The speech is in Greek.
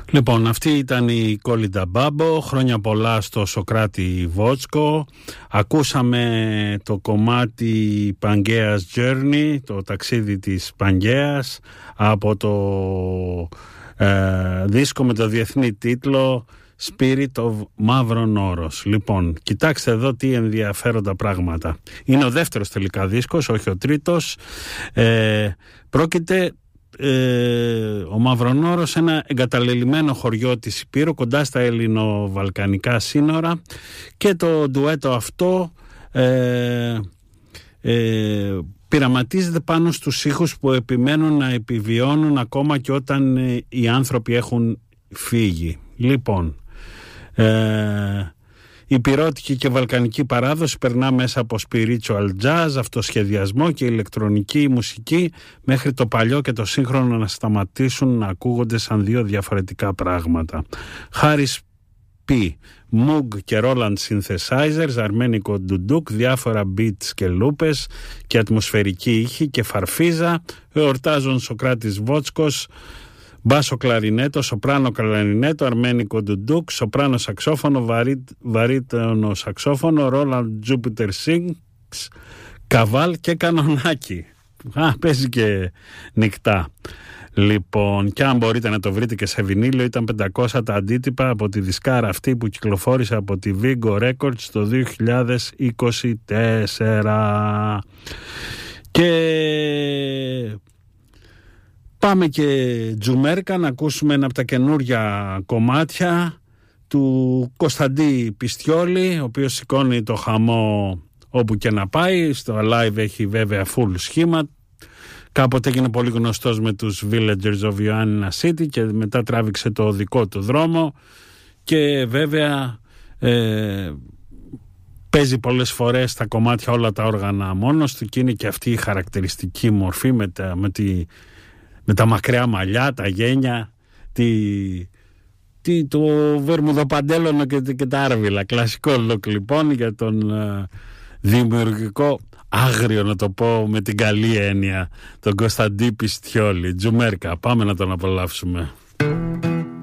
Λοιπόν, αυτή ήταν η Κόλιντα Μπάμπο. Χρόνια πολλά στο Σοκράτη Βότσκο. Ακούσαμε το κομμάτι Πανγκέας Journey, το ταξίδι της Πανγκέας, από το δίσκο με το διεθνή τίτλο Spirit of Μαύρον Όρος. Λοιπόν, κοιτάξτε εδώ τι ενδιαφέροντα πράγματα. Είναι ο δεύτερος τελικά δίσκος, όχι ο τρίτος. Πρόκειται ο Μαύρον Όρος, ένα εγκαταλελειμμένο χωριό της Υπήρου κοντά στα ελληνοβαλκανικά σύνορα, και το ντουέτο αυτό πειραματίζεται πάνω στους ήχους που επιμένουν να επιβιώνουν ακόμα και όταν οι άνθρωποι έχουν φύγει. Λοιπόν, η υπηρώτικη και βαλκανική παράδοση περνά μέσα από spiritual jazz, αυτοσχεδιασμό και ηλεκτρονική μουσική, μέχρι το παλιό και το σύγχρονο να σταματήσουν να ακούγονται σαν δύο διαφορετικά πράγματα. Χάρις P, Moog και Roland synthesizers, αρμένικο ντουντούκ, διάφορα beats και λούπες και ατμοσφαιρική ήχη και φαρφίζα, εορτάζουν Σοκράτης Βότσκος, μπάσο κλαρινέτο, σοπράνο κλαρινέτο, αρμένικο ντουντούκ, σοπράνο σαξόφωνο, βαρύτονο σαξόφωνο, Roland Jupiter Sings, καβάλ και κανονάκι. Παίζει και νυχτά. Λοιπόν, και αν μπορείτε να το βρείτε και σε βινίλιο, ήταν 500 τα αντίτυπα από τη δισκάρα αυτή που κυκλοφόρησε από τη Vigo Records το 2024. Και πάμε και τζουμέρκα να ακούσουμε ένα από τα καινούρια κομμάτια του Κωνσταντή Πιστιόλη, ο οποίος σηκώνει το χαμό όπου και να πάει. Στο live έχει βέβαια full σχήμα. Κάποτε έγινε πολύ γνωστός με τους Villagers of Ioannina City και μετά τράβηξε το δικό του δρόμο, και βέβαια παίζει πολλές φορές τα κομμάτια όλα τα όργανα μόνος του, και είναι και αυτή η χαρακτηριστική μορφή με τα μακριά μαλλιά, τα γένια, το βερμουδοπαντέλονο και τα άρβιλα. Κλασικό look λοιπόν για τον δημιουργικό, άγριο να το πω με την καλή έννοια, τον Κωνσταντή Πιστιόλη. Τζουμέρκα, πάμε να τον απολαύσουμε.